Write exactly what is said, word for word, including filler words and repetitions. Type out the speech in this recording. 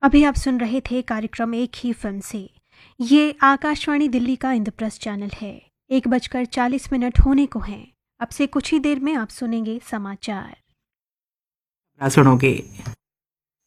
अभी आप सुन रहे थे कार्यक्रम एक ही फिल्म से। ये आकाशवाणी दिल्ली का इंद्रप्रस्थ चैनल है। एक बजकर चालीस मिनट होने को हैं। अब से कुछ ही देर में आप सुनेंगे समाचार। सुनोगे